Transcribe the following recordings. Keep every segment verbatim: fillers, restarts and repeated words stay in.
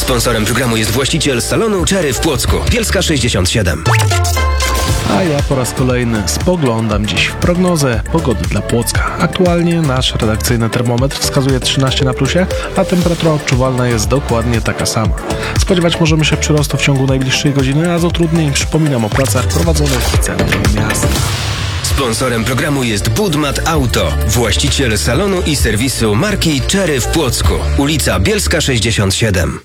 Sponsorem programu jest właściciel salonu Cherry w Płocku. Bielska sześćdziesiąt siedem. A ja po raz kolejny spoglądam dziś w prognozę pogody dla Płocka. Aktualnie nasz redakcyjny termometr wskazuje trzynaście na plusie, a temperatura odczuwalna jest dokładnie taka sama. Spodziewać możemy się przyrostu w ciągu najbliższej godziny, a z utrudnień przypominam o pracach prowadzonych w centrum miasta. Sponsorem programu jest Budmat Auto, właściciel salonu i serwisu marki Cherry w Płocku. Ulica Bielska sześćdziesiąt siedem.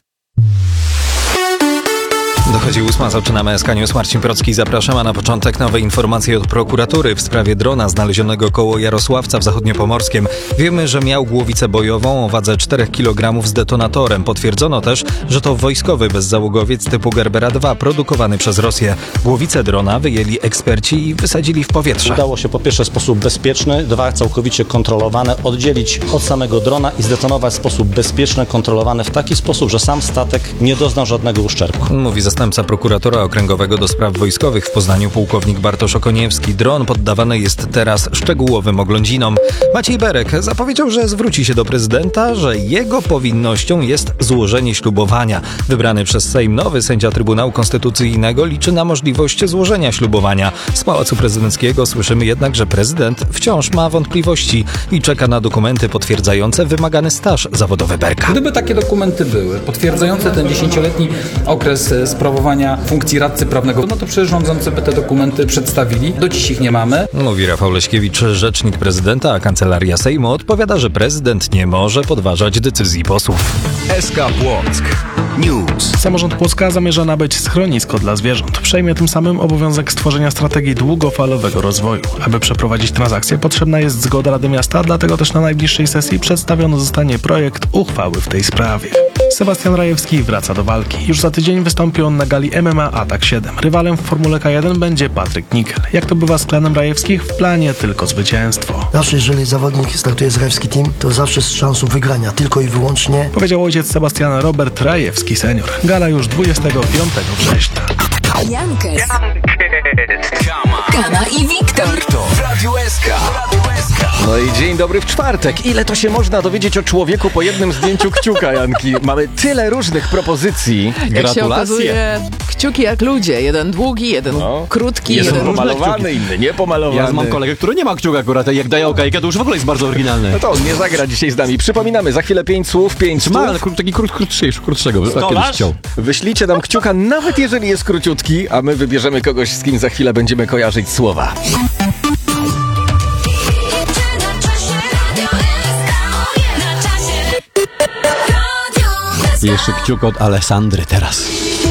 Dochodzi ósma, zaczynamy S K News. Marcin Procki, zapraszam, a na początek nowe informacje od prokuratury w sprawie drona znalezionego koło Jarosławca w Zachodniopomorskiem. Wiemy, że miał głowicę bojową o wadze czterech kilogramów z detonatorem. Potwierdzono też, że to wojskowy bezzałogowiec typu Gerbera dwa produkowany przez Rosję. Głowicę drona wyjęli eksperci i wysadzili w powietrze. Udało się po pierwsze w sposób bezpieczny, dwa całkowicie kontrolowane, oddzielić od samego drona i zdetonować w sposób bezpieczny, kontrolowany w taki sposób, że sam statek nie doznał żadnego uszczerbku. Mówi zastępca prokuratora okręgowego do spraw wojskowych w Poznaniu pułkownik Bartosz Okoniewski. Dron poddawany jest teraz szczegółowym oglądzinom. Maciej Berek zapowiedział, że zwróci się do prezydenta, że jego powinnością jest złożenie ślubowania. Wybrany przez Sejm nowy sędzia Trybunału Konstytucyjnego liczy na możliwość złożenia ślubowania. Z Pałacu Prezydenckiego słyszymy jednak, że prezydent wciąż ma wątpliwości i czeka na dokumenty potwierdzające wymagany staż zawodowy Berka. Gdyby takie dokumenty były potwierdzające ten dziesięcioletni okres sprawowania funkcji radcy prawnego, no to przecież rządzący by te dokumenty przedstawili. Do dziś ich nie mamy. Mówi Rafał Leśkiewicz, rzecznik prezydenta, a Kancelaria Sejmu odpowiada, że prezydent nie może podważać decyzji posłów. S K Płock News. Samorząd Płocka zamierza nabyć schronisko dla zwierząt. Przejmie tym samym obowiązek stworzenia strategii długofalowego rozwoju. Aby przeprowadzić transakcję, potrzebna jest zgoda Rady Miasta, dlatego też na najbliższej sesji przedstawiony zostanie projekt uchwały w tej sprawie. Sebastian Rajewski wraca do walki. Już za tydzień wystąpi on na gali M M A Atak siedem. Rywalem w Formule K jeden będzie Patryk Nikel. Jak to bywa z klanem Rajewskich, w planie tylko zwycięstwo. Zawsze, jeżeli zawodnik startuje z Rajewski Team, to zawsze z szansą wygrania, tylko i wyłącznie. Powiedział ojciec Sebastiana Robert Rajewski senior. Gala już dwudziestego piątego września. Jankes, Kana i Wiktor W Radiu S K. No i dzień dobry w czwartek. Ile to się można dowiedzieć o człowieku po jednym zdjęciu kciuka, Janki? Mamy tyle różnych propozycji. Jak Gratulacje. się okazuje, kciuki jak ludzie. Jeden długi, jeden No. krótki, Jeden jeden... pomalowany, inny niepomalowany. Ja mam kolegę, który nie ma kciuka akurat, jak daje okejkę, to już w ogóle jest bardzo oryginalny. No to on nie zagra dzisiaj z nami. Przypominamy, za chwilę pięć słów, pięć Ma, ale słów. krót, taki krót, krótszy, krótszego, tak kiedyś chciał. Wyślijcie nam kciuka, nawet jeżeli jest króciutki, a my wybierzemy kogoś, z kim za chwilę będziemy kojarzyć słowa. Jeszcze kciuk od Alessandry teraz.